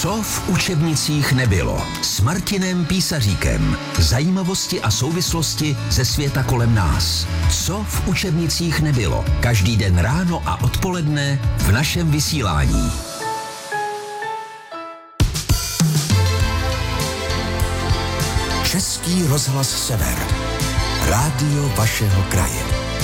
Co v učebnicích nebylo? S Martinem Písaříkem. Zajímavosti a souvislosti ze světa kolem nás. Co v učebnicích nebylo? Každý den ráno a odpoledne v našem vysílání. Český rozhlas Sever. Rádio vašeho kraje.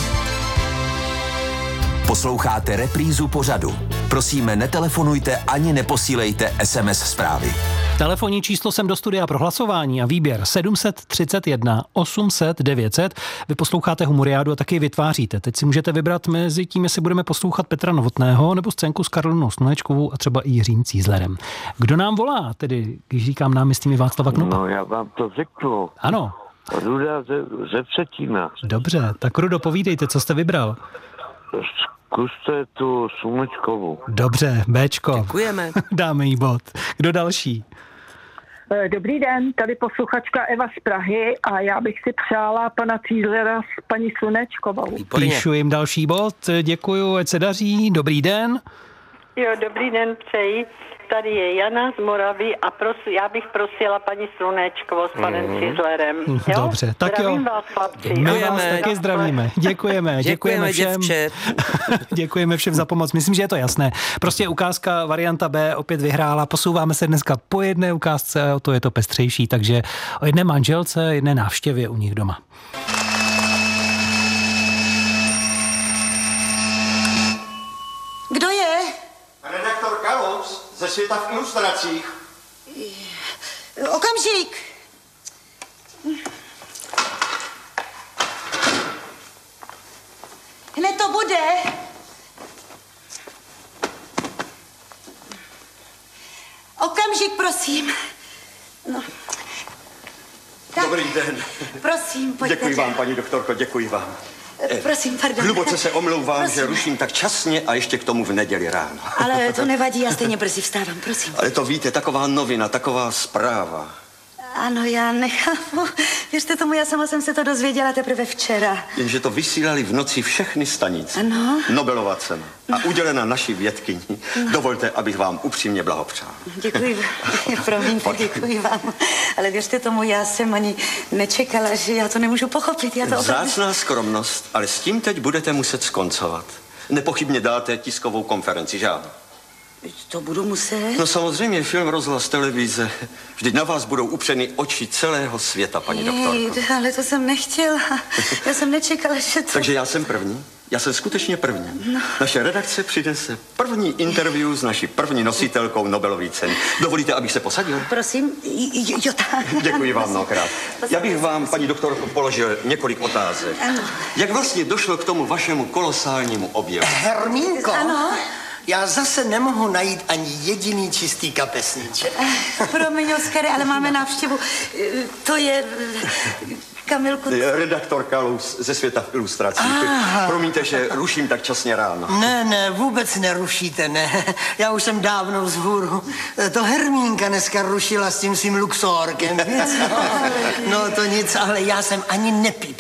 Posloucháte reprízu pořadu. Prosíme, netelefonujte ani neposílejte SMS zprávy. Telefonní číslo sem do studia pro hlasování a výběr 731 800 900. Vy posloucháte Humoriádu a taky vytváříte. Teď si můžete vybrat mezi tím, jestli budeme poslouchat Petra Novotného nebo scénku s Karolinou Slunečkovou a třeba i Jiřím Cízlerem. Kdo nám volá, tedy, když říkám náměstí Václava Knopa? No, já vám to řeknu. Ano. Ruda ze Vsetína. Dobře, tak Rudo, povídejte, co jste vybral? Zkuste tu Slunečkovou. Dobře, Béčko. Děkujeme. Dáme jí bod. Kdo další? Dobrý den, tady posluchačka Eva z Prahy a já bych si přála pana Cízlera s paní Slunečkovou. Výborně. Píšu jim další bod, děkuju, ať se daří, dobrý den. Jo, dobrý den, přeji. Tady je Jana z Moravy a já bych prosila paní Slunečkovou s panem Cízlerem. Jo? Dobře, tak Zdravím jo. vás, chlapci. My vás Děkujeme. taky zdravíme. Děkujeme všem. děvče. Děkujeme všem za pomoc. Myslím, že je to jasné. Prostě ukázka varianta B opět vyhrála. Posouváme se dneska po jedné ukázce, o to je to pestřejší, takže o jedné manželce, jedné návštěvě u nich doma. Kdo je? Redaktor Kalous ze Světa v ilustracích. Okamžik. Hned to bude. Okamžik, prosím. No. Tak, Dobrý den. prosím, pojďte. Děkuji vám, paní doktorko, děkuji vám. Prosím, pardon. Hluboce se omlouvám, Prosím. že ruším tak časně a ještě k tomu v neděli ráno. Ale to nevadí, já stejně brzy vstávám, prosím. Ale to víte, taková novina, taková zpráva. Ano, já nechápu. Věřte tomu, já sama jsem se to dozvěděla teprve včera. Jenže to vysílali v noci všechny stanice. Ano. Nobelova cena. A udělena naší vědkyni. Dovolte, abych vám upřímně blahopřál. Děkuji vám. Promiňte, děkuji vám. Ale věřte tomu, já jsem ani nečekala, že já to nemůžu pochopit. Já to opravdu... Vzácná skromnost, ale s tím teď budete muset skoncovat. Nepochybně dáte tiskovou konferenci, že ano? To budu muset. No samozřejmě, film, rozhlas, televize. Vždyť na vás budou upřeny oči celého světa, paní doktorko. Ale to jsem nechtěla. Já jsem nečekala, že to... Takže já jsem první. Já jsem skutečně první. No. Naše redakce přinese první interview s naší první nositelkou Nobelovy ceny. Dovolíte, abych se posadil? Prosím, jo tak. Děkuji vám mnohokrát. Já bych vám, paní doktorko, položil několik otázek. Ano. Jak vlastně došlo k tomu vašemu kolosálnímu objevu? Hermínko, Ano. já zase nemohu najít ani jediný čistý kapesníček. Promiň, Oskare, ale máme návštěvu. To je... Kamilku... Redaktor Kalous ze Světa v ilustracích. Promiňte, že ruším tak časně ráno. Ne, vůbec nerušíte, ne. Já už jsem dávno vzhůru. To Hermínka dneska rušila s tím svým luxorkem. No to nic, ale já jsem ani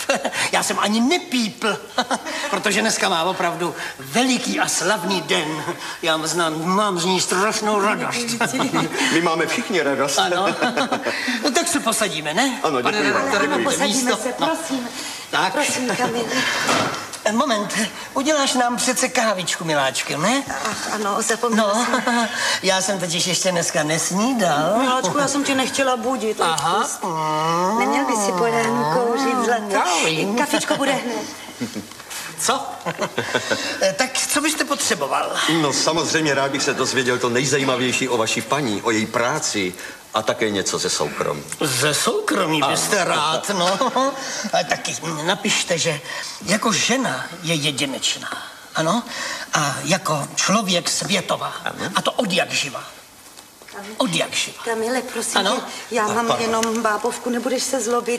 nepípl. Protože dneska má opravdu veliký a slavný den. Já mám z ní strašnou radost. My máme všichni radost. Ano. No tak se posadíme, ne? Ano, děkuji vám. Děkuji. Posadíme se, prosím. Tak. Prosím, Kamil. Moment, uděláš nám přece kávičku, miláčku, ne? Ach, ano, zapomněla jsem. Já jsem totiž ještě dneska nesnídal. Miláčku, já jsem tě nechtěla budit. Aha. Neměl by si po ránu kouřit zlato. Kafičko bude hned. Co? Tak co byste potřeboval? No samozřejmě rád bych se dozvěděl to nejzajímavější o vaší paní, o její práci a také něco ze soukromí. Ze soukromí byste rád, no. Ale taky napište, že jako žena je jedinečná, ano? A jako člověk světová. Ano? A to od jak živa. Od jak živa. Kamile, prosím Ano? tě, já mám jenom bábovku, nebudeš se zlobit.